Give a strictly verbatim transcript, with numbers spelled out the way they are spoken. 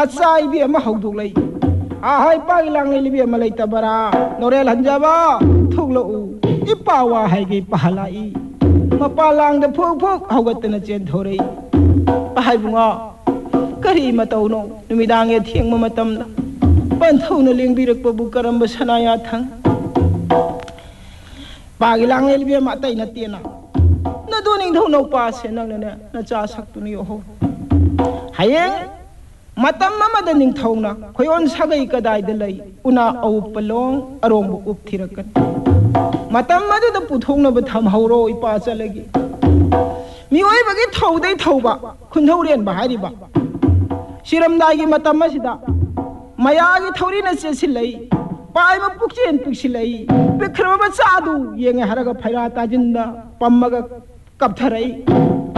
Macai bi ama hauduk lei ahai pagi lang lei bi ama lei tabara norel hanjaba thuklo u ipawa hai ge pahalai mapalang da phuk phuk haugatna chen thorei ahai bunga kari matau no numidang e thieng ma matam na pan thau na lengbirak pa bu karamba sanaya thang pagi lang lei bi ama tai na tiena na doning thau no pa se nang na na cha sak tu ni ho hayeng matam amada ning thawna khoyon sagai kadai da lei una au palong arong bu up thirakan matam madu da puthong na ba tham hauro ipa chalagi mi oi bagi thau dai thau ba khun thau ren ba hari ba siram dai gi matam asida maya gi thauri na che silai pai ma pukchen piksilai pikhrama ba cha du yenge haraga phaira ta jinda pammaga kaptharai